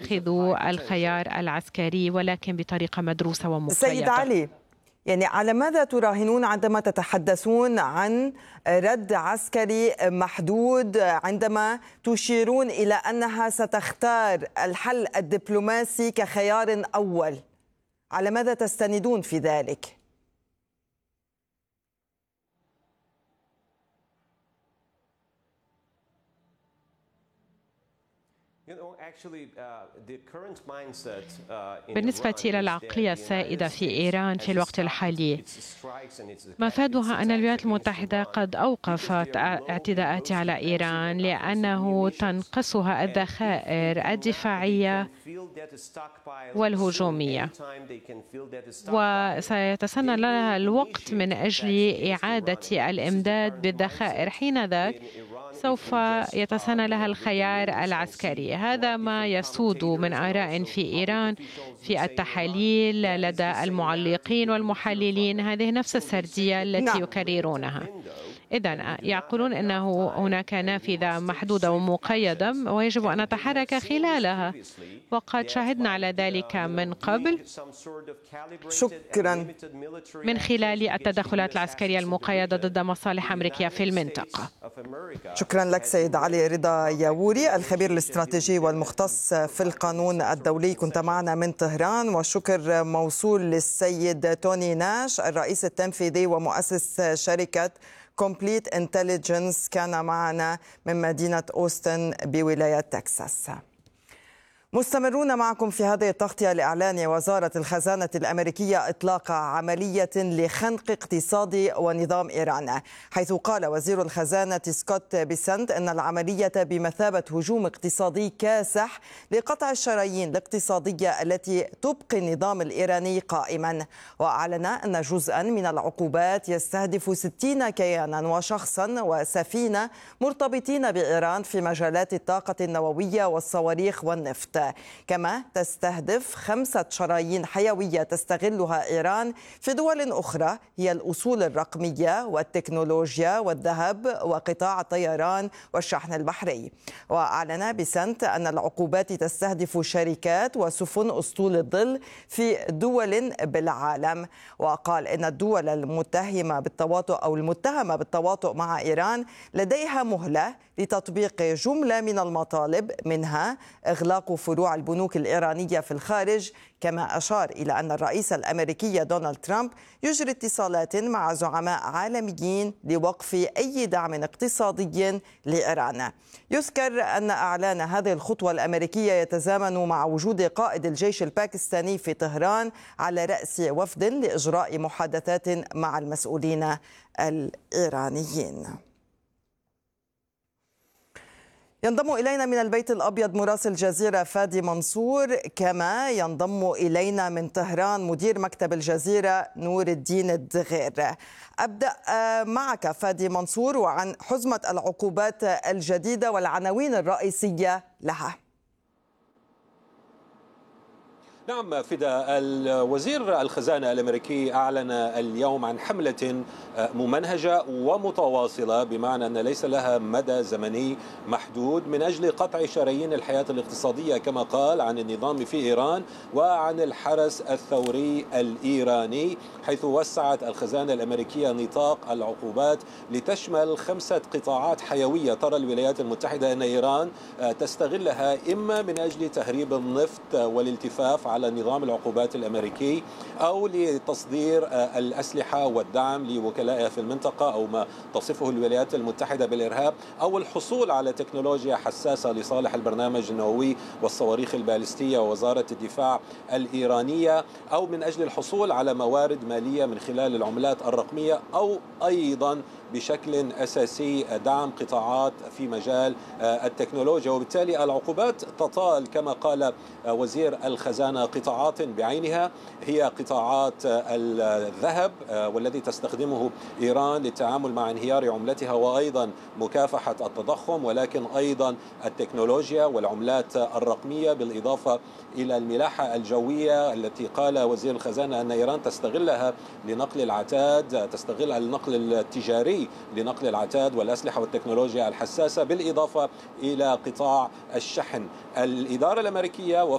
يتخذوا الخيار العسكري ولكن بطريقة مدروسة ومقيدة. سيد علي، يعني على ماذا تراهنون عندما تتحدثون عن رد عسكري محدود، عندما تشيرون إلى أنها ستختار الحل الدبلوماسي كخيار أول؟ على ماذا تستندون في ذلك؟ بالنسبة إلى العقلية السائدة في إيران في الوقت الحالي، مفادها أن الولايات المتحدة قد أوقفت اعتداءات على إيران لأنه تنقصها الذخائر الدفاعية والهجومية، وسيتسنى لها الوقت من أجل إعادة الإمداد بالذخائر. حينذاك سوف يتسنى لها الخيار العسكري. هذا ما يسود من آراء في إيران في التحاليل لدى المعلقين والمحللين، هذه نفس السردية التي يكررونها. إذن يقولون أنه هناك نافذة محدودة ومقيدة ويجب أن نتحرك خلالها، وقد شاهدنا على ذلك من قبل شكرا من خلال التدخلات العسكرية المقيدة ضد مصالح أمريكية في المنطقة. شكرا لك سيد علي رضا ياوري، الخبير الاستراتيجي والمختص في القانون الدولي، كنت معنا من طهران. والشكر موصول للسيد توني ناش، الرئيس التنفيذي ومؤسس شركة كومبليت انتليجنس، كان معنا من مدينة أوستن بولاية تكساس. مستمرون معكم في هذه التغطية لإعلان وزارة الخزانة الأمريكية إطلاق عملية لخنق اقتصاد ونظام إيران، حيث قال وزير الخزانة سكوت بيسنت أن العملية بمثابة هجوم اقتصادي كاسح لقطع الشرايين الاقتصادية التي تبقي النظام الإيراني قائما. وأعلن أن جزءا من العقوبات يستهدف 60 كيانا وشخصا وسفينة مرتبطين بإيران في مجالات الطاقة النووية والصواريخ والنفط. كما تستهدف 5 شرايين حيوية تستغلها إيران في دول أخرى هي الأصول الرقمية والتكنولوجيا والذهب وقطاع الطيران والشحن البحري. وأعلن بيسنت أن العقوبات تستهدف شركات وسفن أسطول الظل في دول بالعالم. وقال إن الدول المتهمة بالتواطؤ مع إيران لديها مهلة لتطبيق جملة من المطالب، منها إغلاق فروع البنوك الإيرانية في الخارج. كما أشار إلى أن الرئيس الأمريكي دونالد ترامب يجري اتصالات مع زعماء عالميين لوقف أي دعم اقتصادي لإيران. يذكر أن إعلان هذه الخطوة الأمريكية يتزامن مع وجود قائد الجيش الباكستاني في طهران على رأس وفد لإجراء محادثات مع المسؤولين الإيرانيين. ينضم إلينا من البيت الأبيض مراسل الجزيرة فادي منصور، كما ينضم إلينا من طهران مدير مكتب الجزيرة نور الدين الدغير. أبدأ معك فادي منصور وعن حزمة العقوبات الجديدة والعناوين الرئيسية لها. نعم فدا، الوزير الخزانة الأمريكي أعلن اليوم عن حملة ممنهجة ومتواصلة، بمعنى أن ليس لها مدى زمني محدود، من أجل قطع شرايين الحياة الاقتصادية كما قال عن النظام في إيران وعن الحرس الثوري الإيراني، حيث وسعت الخزانة الأمريكية نطاق العقوبات لتشمل 5 قطاعات حيوية ترى الولايات المتحدة أن إيران تستغلها إما من أجل تهريب النفط والالتفاف على نظام العقوبات الأمريكي، أو لتصدير الأسلحة والدعم لوكلائها في المنطقة أو ما تصفه الولايات المتحدة بالإرهاب، أو الحصول على تكنولوجيا حساسة لصالح البرنامج النووي والصواريخ البالستية ووزارة الدفاع الإيرانية، أو من أجل الحصول على موارد مالية من خلال العملات الرقمية، أو أيضا بشكل أساسي دعم قطاعات في مجال التكنولوجيا. وبالتالي العقوبات تطال كما قال وزير الخزانة قطاعات بعينها، هي قطاعات الذهب والذي تستخدمه إيران للتعامل مع انهيار عملتها وأيضا مكافحة التضخم، ولكن أيضا التكنولوجيا والعملات الرقمية، بالإضافة إلى الملاحة الجوية التي قال وزير الخزانة أن إيران تستغلها لنقل العتاد، تستغل النقل التجاري لنقل العتاد والأسلحة والتكنولوجيا الحساسة، بالإضافة إلى قطاع الشحن. الإدارة الأمريكية